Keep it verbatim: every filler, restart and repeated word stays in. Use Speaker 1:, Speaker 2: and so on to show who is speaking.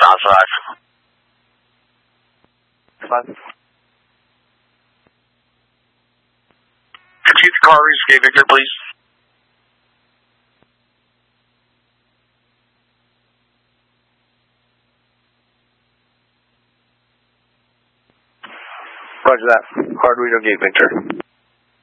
Speaker 1: Authorized.
Speaker 2: Five.
Speaker 1: Compute the car, Gate Victor, please.
Speaker 2: Roger that. Hard reader, Gate Victor.